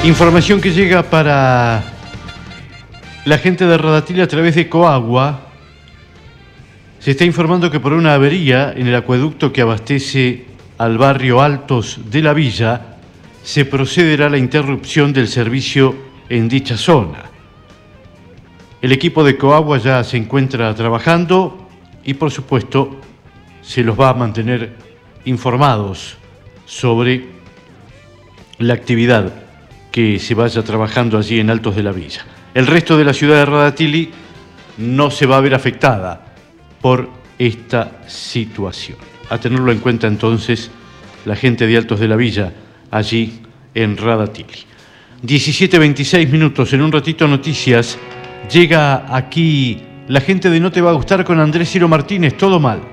Información que llega para la gente de Radatili a través de Coagua. Se está informando que por una avería en el acueducto que abastece al barrio Altos de la Villa, se procederá a la interrupción del servicio en dicha zona. El equipo de Coagua ya se encuentra trabajando y, por supuesto, se los va a mantener informados sobre la actividad que se vaya trabajando allí en Altos de la Villa. El resto de la ciudad de Radatili no se va a ver afectada por esta situación. A tenerlo en cuenta entonces la gente de Altos de la Villa allí en Radatili. 17:26 minutos, en un ratito noticias. Llega aquí la gente de No Te Va a Gustar con Andrés Ciro Martínez, todo mal.